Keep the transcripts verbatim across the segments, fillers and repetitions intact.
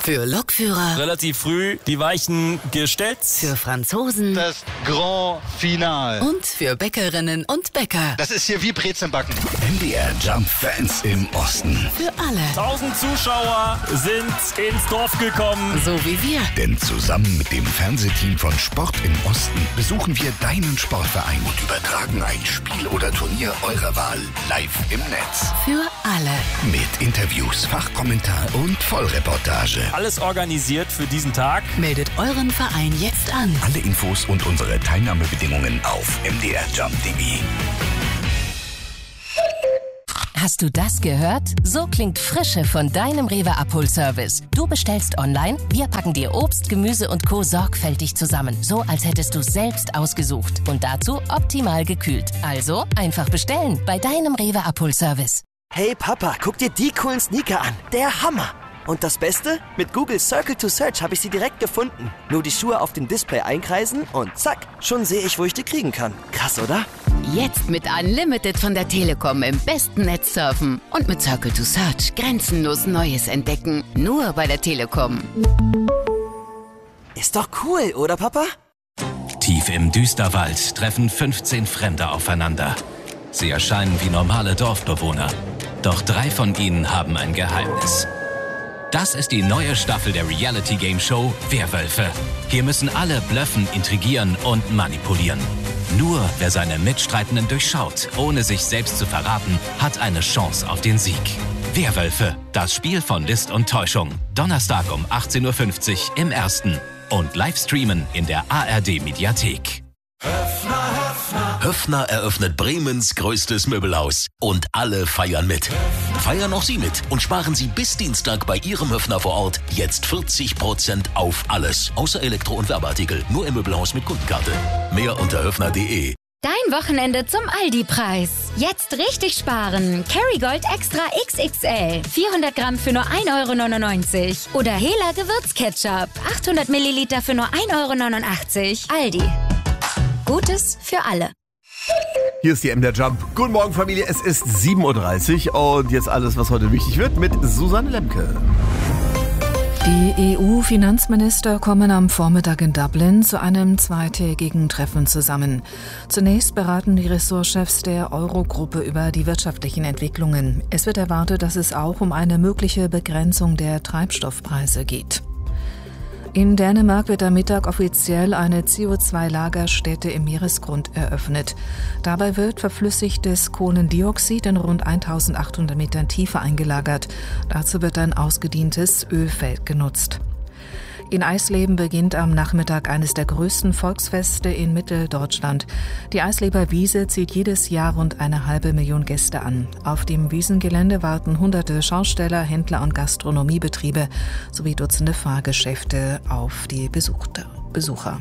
Für Lokführer. Relativ früh die Weichen gestellt. Für Franzosen. Das Grand Finale. Und für Bäckerinnen und Bäcker. Das ist hier wie Brezenbacken. M D R Jump Fans im Osten. Für alle. Tausend Zuschauer sind ins Dorf gekommen. So wie wir. Denn zusammen mit dem Fernsehteam von Sport im Osten besuchen wir deinen Sportverein und übertragen ein Spiel oder Turnier eurer Wahl live im Netz. Für alle. Mit Interviews, Fachkommentar und Vollreportage. Alles organisiert für diesen Tag. Meldet euren Verein jetzt an. Alle Infos und unsere Teilnahmebedingungen auf m d r jump punkt d e. Hast du das gehört? So klingt Frische von deinem Rewe Abholservice. Du bestellst online, wir packen dir Obst, Gemüse und Co. sorgfältig zusammen. So, als hättest du selbst ausgesucht. Und dazu optimal gekühlt. Also einfach bestellen bei deinem Rewe Abholservice. Hey Papa, guck dir die coolen Sneaker an. Der Hammer! Und das Beste? Mit Google Circle to Search habe ich sie direkt gefunden. Nur die Schuhe auf dem Display einkreisen und zack, schon sehe ich, wo ich die kriegen kann. Krass, oder? Jetzt mit Unlimited von der Telekom im besten Netz surfen. Und mit Circle to Search grenzenlos Neues entdecken. Nur bei der Telekom. Ist doch cool, oder Papa? Tief im Düsterwald treffen fünfzehn Fremde aufeinander. Sie erscheinen wie normale Dorfbewohner. Doch drei von ihnen haben ein Geheimnis. Das ist die neue Staffel der Reality-Game-Show Werwölfe. Hier müssen alle blöffen, intrigieren und manipulieren. Nur wer seine Mitstreitenden durchschaut, ohne sich selbst zu verraten, hat eine Chance auf den Sieg. Werwölfe, das Spiel von List und Täuschung. Donnerstag um achtzehn Uhr fünfzig im Ersten. Und live streamen in der A R D-Mediathek. Höffner eröffnet Bremens größtes Möbelhaus. Und alle feiern mit. Feiern auch Sie mit und sparen Sie bis Dienstag bei Ihrem Höffner vor Ort jetzt vierzig Prozent auf alles. Außer Elektro- und Werbeartikel. Nur im Möbelhaus mit Kundenkarte. Mehr unter höffner punkt de. Dein Wochenende zum Aldi-Preis. Jetzt richtig sparen. Kerrygold Extra X X L. vierhundert Gramm für nur ein Euro neunundneunzig. Oder Hela Gewürzketchup. achthundert Milliliter für nur ein Euro neunundachtzig. Aldi. Gutes für alle. Hier ist die M D R Jump. Guten Morgen, Familie. Es ist sieben Uhr dreißig und jetzt alles, was heute wichtig wird, mit Susanne Lemke. Die E U-Finanzminister kommen am Vormittag in Dublin zu einem zweitägigen Treffen zusammen. Zunächst beraten die Ressortchefs der Eurogruppe über die wirtschaftlichen Entwicklungen. Es wird erwartet, dass es auch um eine mögliche Begrenzung der Treibstoffpreise geht. In Dänemark wird am Mittag offiziell eine C O zwei Lagerstätte im Meeresgrund eröffnet. Dabei wird verflüssigtes Kohlendioxid in rund eintausendachthundert Metern Tiefe eingelagert. Dazu wird ein ausgedientes Ölfeld genutzt. In Eisleben beginnt am Nachmittag eines der größten Volksfeste in Mitteldeutschland. Die Eisleber Wiese zieht jedes Jahr rund eine halbe Million Gäste an. Auf dem Wiesengelände warten hunderte Schausteller, Händler und Gastronomiebetriebe sowie Dutzende Fahrgeschäfte auf die Besuchte, Besucher.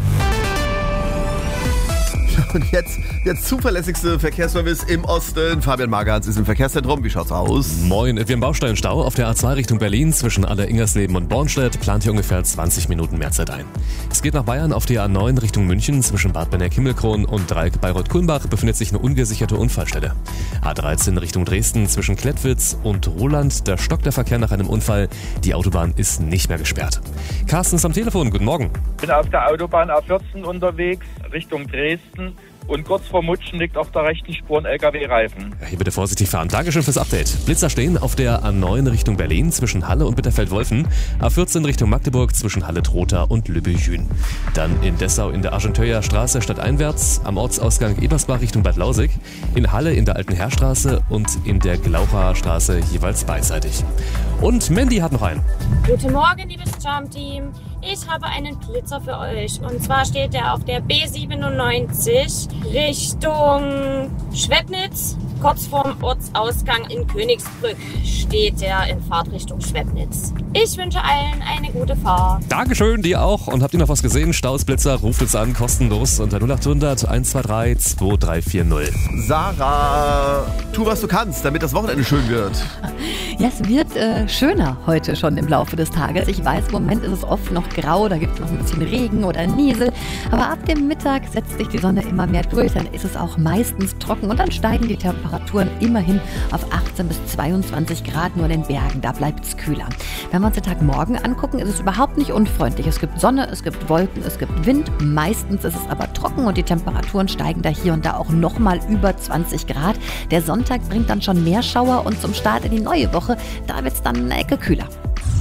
Und jetzt der zuverlässigste Verkehrsservice im Osten. Fabian Magatz ist im Verkehrszentrum. Wie schaut's aus? Moin, wir haben Baustellenstau auf der A zwei Richtung Berlin zwischen Aller-Ingersleben und Bornstedt. Plant hier ungefähr zwanzig Minuten mehr Zeit ein. Es geht nach Bayern auf die A neun Richtung München zwischen Bad Benneck-Himmelkron und Dreieck Bayreuth-Kulmbach befindet sich eine ungesicherte Unfallstelle. A dreizehn Richtung Dresden zwischen Klettwitz und Roland. Da stockt der Verkehr nach einem Unfall. Die Autobahn ist nicht mehr gesperrt. Carsten ist am Telefon. Guten Morgen. Ich bin auf der Autobahn A vierzehn unterwegs Richtung Dresden. Und kurz vor Mutschen liegt auf der rechten Spur ein L K W-Reifen. Ja, hier bitte vorsichtig fahren. Dankeschön fürs Update. Blitzer stehen auf der A neun Richtung Berlin zwischen Halle und Bitterfeld-Wolfen. A vierzehn Richtung Magdeburg zwischen Halle-Trotha und Lübbejün. Dann in Dessau in der Argenteuer Straße stadteinwärts, am Ortsausgang Ebersbach Richtung Bad Lausig. In Halle in der Alten Heerstraße und in der Glaucher Straße jeweils beidseitig. Und Mandy hat noch einen. Guten Morgen, liebes Jump-Team. Ich habe einen Blitzer für euch. Und zwar steht er auf der B siebenundneunzig Richtung Schwebnitz. Kurz vorm Ortsausgang in Königsbrück steht er in Fahrtrichtung Schwebnitz. Ich wünsche allen eine gute Fahrt. Dankeschön, dir auch. Und habt ihr noch was gesehen? Staus, Blitzer, ruft uns an, kostenlos unter null acht hundert eins zwei drei zwei drei vier null. Sarah, tu was du kannst, damit das Wochenende schön wird. Ja, es wird äh, schöner heute schon im Laufe des Tages. Ich weiß, im Moment ist es oft noch grau, da gibt es noch ein bisschen Regen oder Niesel. Aber ab dem Mittag setzt sich die Sonne immer mehr durch, dann ist es auch meistens trocken und dann steigen die Temperaturen Temperaturen immerhin auf achtzehn bis zweiundzwanzig Grad, nur in den Bergen, da bleibt es kühler. Wenn wir uns den Tag morgen angucken, ist es überhaupt nicht unfreundlich. Es gibt Sonne, es gibt Wolken, es gibt Wind. Meistens ist es aber trocken und die Temperaturen steigen da hier und da auch nochmal über zwanzig Grad. Der Sonntag bringt dann schon mehr Schauer und zum Start in die neue Woche, da wird es dann eine Ecke kühler.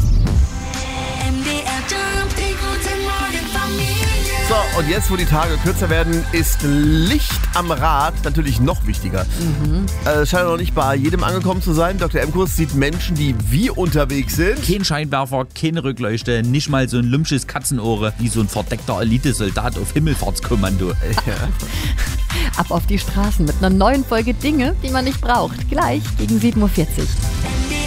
So, und jetzt, wo die Tage kürzer werden, ist Licht am Rad natürlich noch wichtiger. Mhm. Äh, scheint noch nicht bei jedem angekommen zu sein. Doktor Emkus sieht Menschen, die wie unterwegs sind. Kein Scheinwerfer, keine Rückleuchte, nicht mal so ein lumsches Katzenohre wie so ein verdeckter Elitesoldat auf Himmelfahrtskommando. Ja. Ab auf die Straßen mit einer neuen Folge Dinge, die man nicht braucht. Gleich gegen sieben Uhr vierzig.